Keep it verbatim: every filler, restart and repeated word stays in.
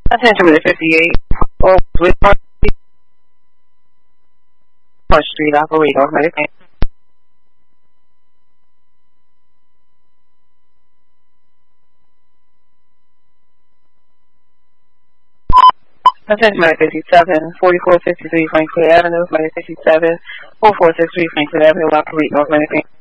Attention with fifty-eight. Oh, with Park Street, operate automatic. Attention with fifty-seven. forty-four fifty-three Frankfurt Avenue, minus fifty-seven. four four six three Frankfurt Avenue, operate automatic.